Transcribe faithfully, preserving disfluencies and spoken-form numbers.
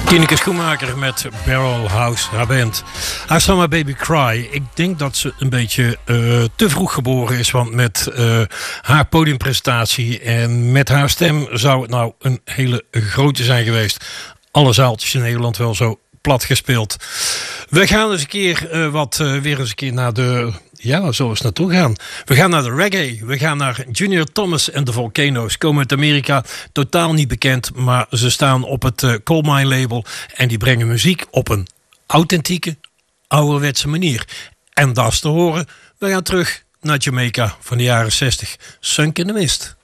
Tineke Schoenmaker met Barrel House, haar band. I Saw My Baby Cry. Ik denk dat ze een beetje uh, te vroeg geboren is. Want met uh, haar podiumpresentatie en met haar stem zou het nou een hele grote zijn geweest. Alle zaaltjes in Nederland wel zo plat gespeeld. We gaan eens een keer uh, wat uh, weer eens een keer naar de... Ja, waar zullen we eens naartoe gaan? We gaan naar de reggae. We gaan naar Junior Thomas en de Volcanoes. Komen uit Amerika, totaal niet bekend, maar ze staan op het uh, Coal Mine label en die brengen muziek op een authentieke, ouderwetse manier. En dat is te horen. We gaan terug naar Jamaica van de jaren zestig. Sunk in the Mist.